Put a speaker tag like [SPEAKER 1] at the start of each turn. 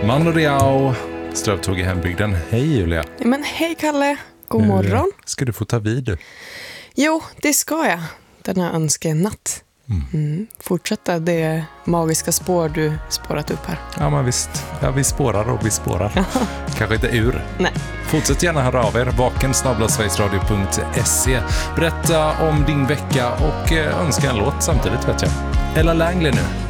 [SPEAKER 1] Mano Diao, Strövtåg i hembygden. Hej Julia.
[SPEAKER 2] Men hej Kalle, god morgon.
[SPEAKER 1] Ska du få ta vid du?
[SPEAKER 2] Jo, det ska jag. Den här önskenatt. Fortsätta det magiska spår du spårat upp här.
[SPEAKER 1] Ja men visst, vi spårar och vi spårar. Kanske inte ur.
[SPEAKER 2] Nej.
[SPEAKER 1] Fortsätt gärna höra av er, vaken@sverigesradio.se. Berätta om din vecka och önska en låt samtidigt vet jag. Ella Langley nu.